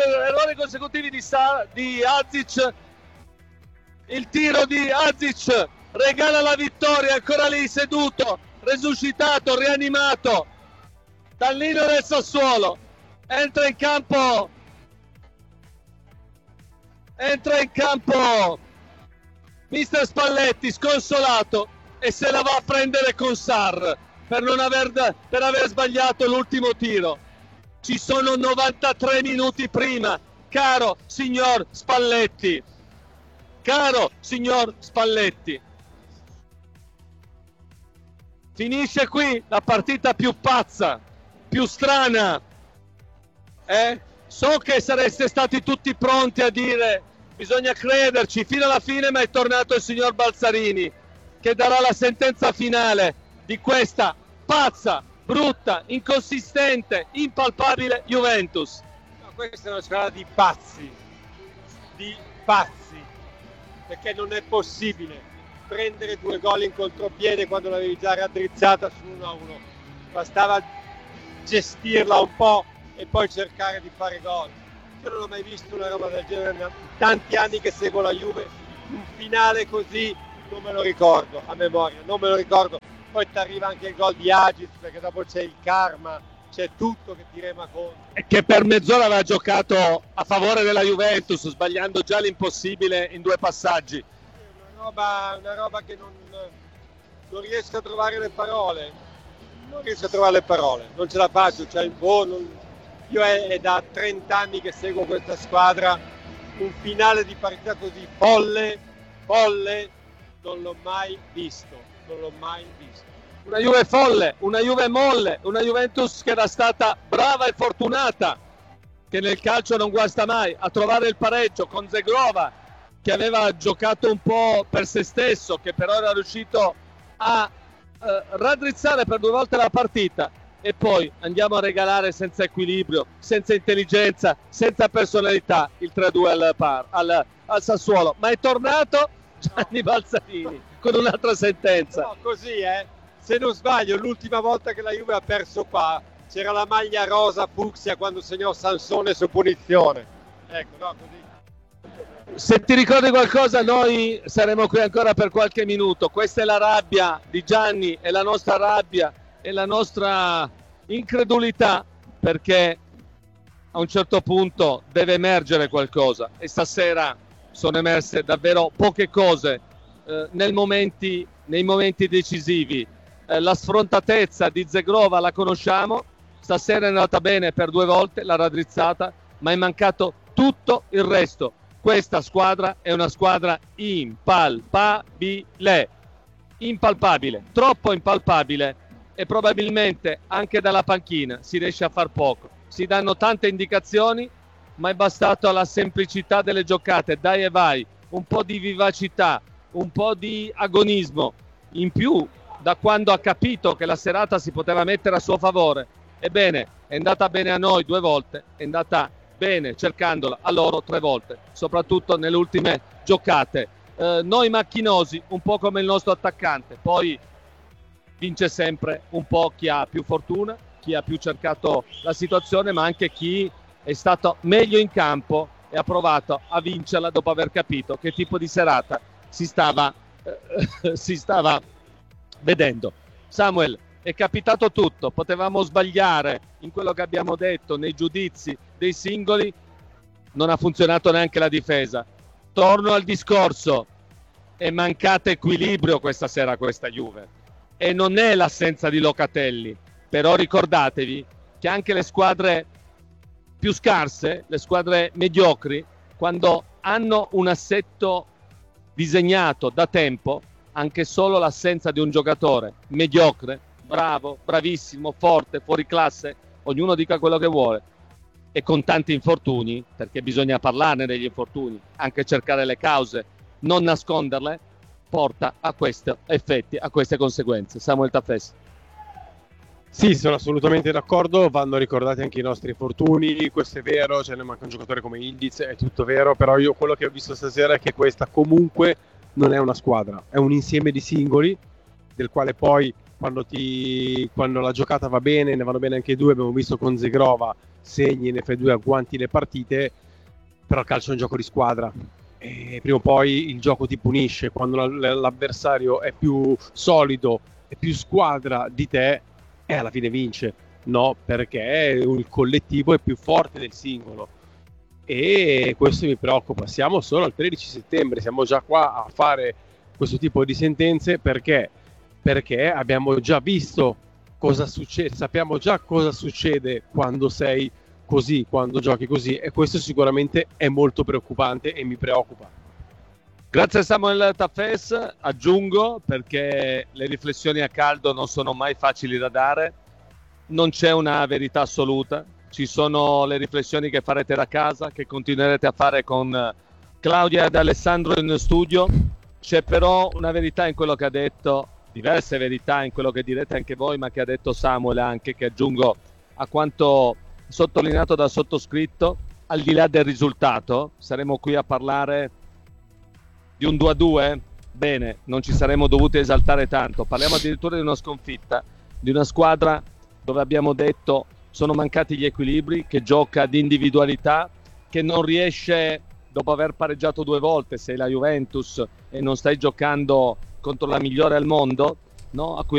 di Azic, il tiro di Azic regala la vittoria, ancora lì seduto, resuscitato, rianimato dal Nino del Sassuolo. Entra in campo mister Spalletti, sconsolato, e se la va a prendere con Sarr per aver sbagliato l'ultimo tiro. Ci sono 93 minuti prima, caro signor Spalletti. Finisce qui la partita più pazza, più strana. So che sareste stati tutti pronti a dire bisogna crederci fino alla fine, ma è tornato il signor Balzarini che darà la sentenza finale di questa pazza, brutta, inconsistente, impalpabile Juventus. No, questa è una squadra di pazzi, perché non è possibile prendere 2 gol in contropiede quando l'avevi già raddrizzata su 1-1. Bastava gestirla un po' e poi cercare di fare gol. Io non ho mai visto una roba del genere in tanti anni che seguo la Juve. Un finale così non me lo ricordo a memoria, non me lo ricordo. Poi ti arriva anche il gol di Agic, perché dopo c'è il karma, c'è tutto che ti rema contro. E che per mezz'ora aveva giocato a favore della Juventus, sbagliando già l'impossibile in 2 passaggi. Una roba che non riesco a trovare le parole. Non ce la faccio. Io è da 30 anni che seguo questa squadra. Un finale di partita così folle, non l'ho mai visto. Una Juve folle, una Juve molle, una Juventus che era stata brava e fortunata, che nel calcio non guasta mai, a trovare il pareggio con Zegrova, che aveva giocato un po' per se stesso, che però era riuscito a raddrizzare per 2 volte la partita. E poi andiamo a regalare senza equilibrio, senza intelligenza, senza personalità il 3-2 al Sassuolo. Ma è tornato Gianni Balzarini con un'altra sentenza. No, così se non sbaglio, l'ultima volta che la Juve ha perso qua c'era la maglia rosa fucsia quando segnò Sansone su punizione. Ecco, no, così. Se ti ricordi qualcosa, noi saremo qui ancora per qualche minuto. Questa è la rabbia di Gianni, è la nostra rabbia e la nostra incredulità, perché a un certo punto deve emergere qualcosa, e stasera sono emerse davvero poche cose nei momenti decisivi. La sfrontatezza di Zegrova la conosciamo, stasera è andata bene per 2 volte, l'ha raddrizzata, ma è mancato tutto il resto. Questa squadra è una squadra impalpabile, troppo impalpabile, e probabilmente anche dalla panchina si riesce a far poco. Si danno tante indicazioni, ma è bastato la semplicità delle giocate, dai e vai, un po' di vivacità, un po' di agonismo in più da quando ha capito che la serata si poteva mettere a suo favore. Ebbene, è andata bene a noi 2 volte, è andata bene cercandola a loro 3 volte, soprattutto nelle ultime giocate. Noi macchinosi, un po' come il nostro attaccante, poi vince sempre un po' chi ha più fortuna, chi ha più cercato la situazione, ma anche chi è stato meglio in campo e ha provato a vincerla dopo aver capito che tipo di serata si stava vedendo. Samuel, è capitato tutto, potevamo sbagliare in quello che abbiamo detto, nei giudizi dei singoli, non ha funzionato neanche la difesa. Torno al discorso, è mancato equilibrio questa sera questa Juve, e non è l'assenza di Locatelli, però ricordatevi che anche le squadre più scarse, le squadre mediocri, quando hanno un assetto disegnato da tempo, anche solo l'assenza di un giocatore mediocre, bravo, bravissimo, forte, fuori classe, ognuno dica quello che vuole, e con tanti infortuni, perché bisogna parlarne degli infortuni, anche cercare le cause, non nasconderle, porta a questi effetti, a queste conseguenze. Samuel Taffes. Sì, sono assolutamente d'accordo, vanno ricordati anche i nostri infortuni, questo è vero, ne manca un giocatore come Ildiz, è tutto vero, però io quello che ho visto stasera è che questa comunque non è una squadra, è un insieme di singoli, del quale poi quando la giocata va bene, ne vanno bene anche 2, abbiamo visto con Zegrova, segni, ne fai 2, agguanti le partite, però il calcio è un gioco di squadra. E prima o poi il gioco ti punisce, quando l'avversario è più solido, è più squadra di te, e alla fine vince, no? Perché il collettivo è più forte del singolo, e questo mi preoccupa. Siamo solo al 13 settembre, siamo già qua a fare questo tipo di sentenze, perché abbiamo già visto cosa succede, sappiamo già cosa succede quando sei così, quando giochi così, e questo sicuramente è molto preoccupante e mi preoccupa. Grazie Samuel Taffes, aggiungo, perché le riflessioni a caldo non sono mai facili da dare, non c'è una verità assoluta, ci sono le riflessioni che farete da casa, che continuerete a fare con Claudia ed Alessandro in studio, c'è però una verità in quello che ha detto, diverse verità in quello che direte anche voi, ma che ha detto Samuel anche, che aggiungo a quanto sottolineato dal sottoscritto. Al di là del risultato, saremo qui a parlare di un 2-2? Bene, non ci saremmo dovuti esaltare tanto. Parliamo addirittura di una sconfitta, di una squadra dove abbiamo detto sono mancati gli equilibri, che gioca di individualità, che non riesce, dopo aver pareggiato 2 volte, sei la Juventus e non stai giocando contro la migliore al mondo, no? A cui